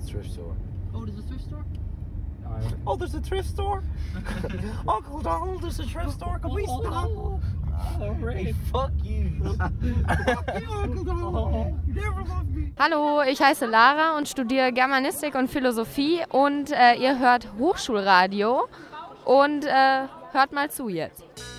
thrift store. Oh, there's a thrift store? Oh, there's a thrift store? Uncle Donald, there's a thrift store. Can we stop? Hey, fuck you. Fuck you, Uncle Donald. You never loved me. Hallo, ich heiße Lara und studiere Germanistik und Philosophie und ihr hört Hochschulradio und hört mal zu jetzt.